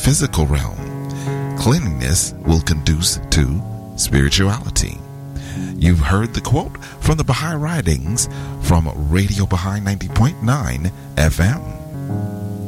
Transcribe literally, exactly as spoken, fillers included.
physical realm. Cleanliness will conduce to spirituality. You've heard the quote from the Baha'i Writings from Radio Baha'i ninety point nine F M.